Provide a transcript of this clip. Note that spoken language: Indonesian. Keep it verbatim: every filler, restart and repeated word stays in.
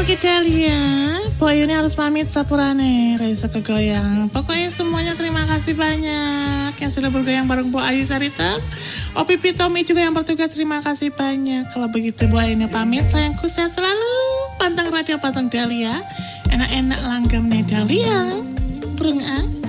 pergi Dahlia. Bu Ayu ini harus pamit sapurane, Raisa kegoyang. Pokoknya semuanya terima kasih banyak yang sudah bergoyang bareng Bu Ayu Sarita. O P P Tommy juga yang bertugas, terima kasih banyak. Kalau begitu Bu Ayu ini pamit, sayangku sehat selalu. Pantang radio, pantang Dahlia. Enak-enak langgam nih Dahlia. Burung ah.